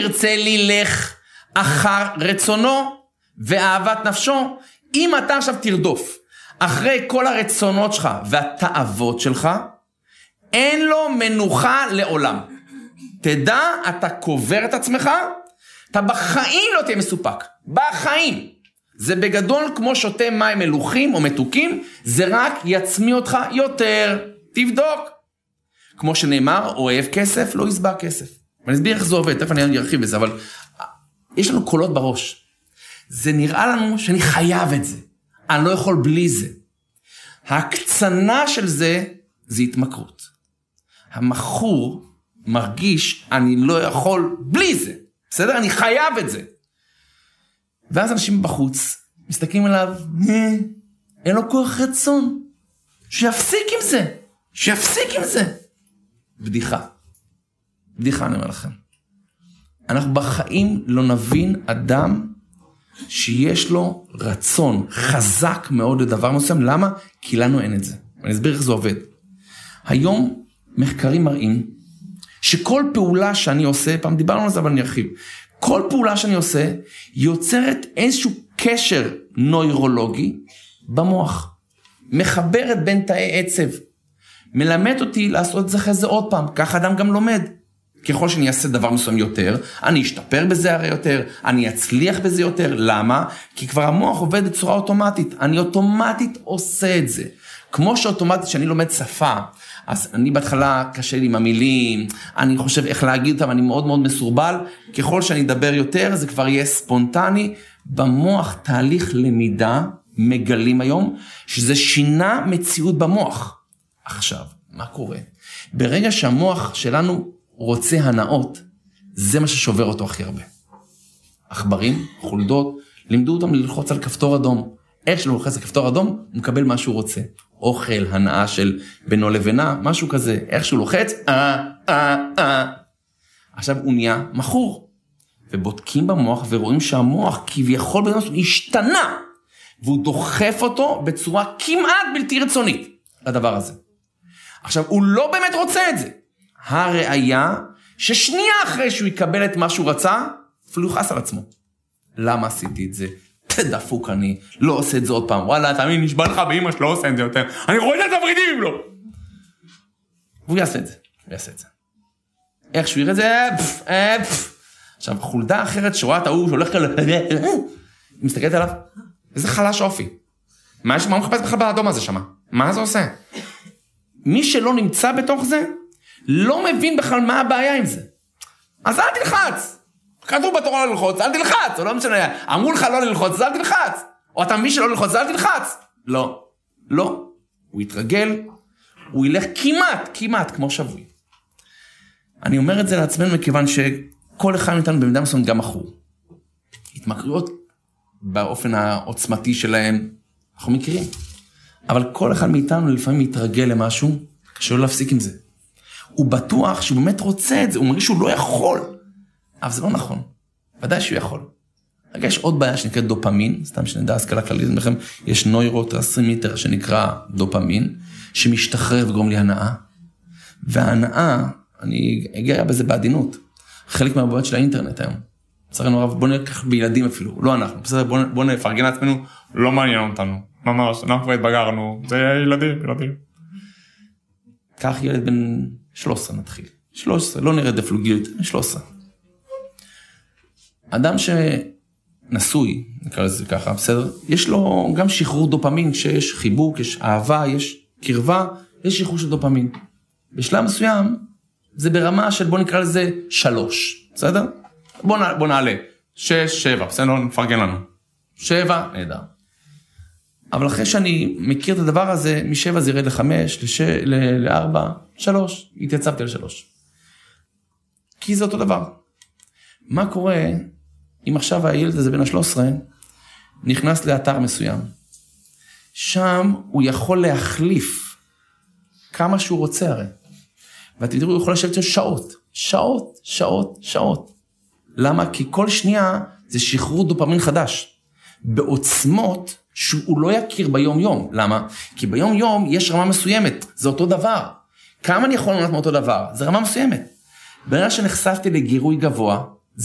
ירצה לילך אחר רצונו ואהבת נפשו, אם אתה עכשיו תרדוף אחרי כל הרצונות שלך והתאוות שלך, אין לו מנוחה לעולם. תדע, אתה קובר את עצמך, אתה בחיים לא תהיה מסופק. בחיים. זה בגדול כמו שותה מים מלוחים או מתוקים, זה רק יצמיא אותך יותר. תבדוק. כמו שנאמר, אוהב כסף, לא יסבע כסף. ואני אסביר איך זה עובד, תכף אני ארחיב בזה, אבל יש לנו קולות בראש. זה נראה לנו שאני חייב את זה. אני לא יכול בלי זה. ההקצנה של זה, זה התמכרות. המכור מרגיש, אני לא יכול בלי זה. בסדר? אני חייב את זה. ואז אנשים בחוץ מסתכלים עליו, אין לו כוח רצון. שיפסיק עם זה. שיפסיק עם זה. בדיחה. בדיחה אני אומר לכם. אנחנו בחיים לא נבין אדם שיש לו רצון חזק מאוד לדבר מסוים. למה? כי לנו אין את זה. אני אסביר איך זה עובד. היום מחקרים מראים שכל פעולה שאני עושה, פעם דיברנו על זה אבל אני ארחיב, כל פעולה שאני עושה יוצרת איזשהו קשר נוירולוגי במוח. מחברת בין תאי עצב. מלמד אותי לעשות את זה אחרי זה עוד פעם. כך אדם גם לומד. ככל שאני אעשה דבר מסוים יותר, אני אשתפר בזה הרי יותר, אני אצליח בזה יותר. למה? כי כבר המוח עובד בצורה אוטומטית. אני אוטומטית עושה את זה. כמו שאוטומטית שאני לומד שפה, אז אני בהתחלה קשה לי עם המילים, אני חושב איך להגיד אותם, אני מאוד מאוד מסורבל. ככל שאני אדבר יותר, זה כבר יהיה ספונטני. במוח תהליך למידה מגלים היום, שזה שינה מציאות במוח. עכשיו, מה קורה? ברגע שהמוח שלנו רוצה הנאות, זה מה ששובר אותו הכי הרבה. עכברים, חולדות, לימדו אותם ללחוץ על כפתור אדום. איך שלו ללחץ על כפתור אדום, הוא מקבל מה שהוא רוצה. אוכל, הנאה של בינו לבינה, משהו כזה. איך שהוא לוחץ, עכשיו הוא נהיה מכור. ובודקים במוח ורואים שהמוח כביכול בנושא השתנה, והוא דוחף אותו בצורה כמעט בלתי רצונית לדבר הזה. עכשיו, הוא לא באמת רוצה את זה. הראיה ששנייה אחרי שהוא יקבל את מה שהוא רצה, אפילו יוחס על עצמו. למה עשיתי את זה? תדפוק, אני לא עושה את זה עוד פעם. וואלה, תאמין, נשבע לך באמא שלא עושה את זה יותר. אני רואה את התפרידים אם לא. והוא יעשה את זה. הוא יעשה את זה. איך שהוא יראה את זה, עכשיו, חולדה אחרת שרואה את ההוא שהולך כאלה, היא מסתכלת עליו, איזה חלש אופי. מה הוא מחפש בכלל באדום הזה שמה? מה זה עושה? מי שלא נמצא בתוך זה, לא מבין בכלל מה הבעיה עם זה. אז אל תלחץ. כתוב בתורה לא ללחוץ, אל תלחץ. או לא משנה, אמרו לך לא ללחוץ, אז אל תלחץ. או אתה מי שלא ללחוץ, אז אל תלחץ. לא. לא. הוא יתרגל, הוא ילך כמעט כמו שבוי. אני אומר את זה לעצמנו מכיוון שכל אחד מאיתנו במידה מסוימת גם מכור. התמכרויות באופן העוצמתי שלהם, אנחנו מכירים. אבל כל אחד מאיתנו לפעמים מתרגל למשהו, קשה לו להפסיק עם זה. הוא בטוח שהוא באמת רוצה את זה, הוא מרגיש שהוא לא יכול. אבל זה לא נכון. ודאי שהוא יכול. רגע, יש עוד בעיה שנקראת דופמין, סתם שנדע השכלה כללית, יש נוירוטרנסמיטר שנקרא דופמין, שמשתחרר וגורם לי הנאה. וההנאה, אני אגיע בזה בעדינות, חלק מהבעיות של האינטרנט היום. צריכים הרב, בוא נלקח בילדים אפילו, לא אנחנו, בסדר, בוא נפרגן לעצמנו, לא מעניין אותנו, ממש, אנחנו כבר התבגרנו, זה ילדים. כך ילד בן 13 נתחיל, 13, לא נראה אפילו גיל, 13. אדם שנשוי, נקרא לזה ככה, בסדר, יש לו גם שחרור דופמין, כשיש חיבוק, יש אהבה, יש קרבה, יש שחרור של דופמין. בשלב מסוים, זה ברמה של בוא נקרא לזה 3, בסדר? בוא נעלה, 6, 7, בסדר, נפרגן לנו. 7, נהדר. אבל אחרי שאני מכיר את הדבר הזה, מ7 זה ירד ל5, ל4, 3, התייצבתי ל3. כי זה אותו דבר. מה קורה אם עכשיו הילד הזה בין ה-13 נכנס לאתר מסוים? שם הוא יכול להחליף כמה שהוא רוצה הרי. ואתם תראו, הוא יכול לשבת שעות. למה? כי כל שנייה זה שחרור דופמין חדש. בעוצמות שהוא לא יכיר ביום יום. למה? כי ביום יום יש רמה מסוימת. זה אותו דבר. כמה אני יכול לומר מאותו דבר? זה רמה מסוימת. ברגע שנחשפתי לגירוי גבוה,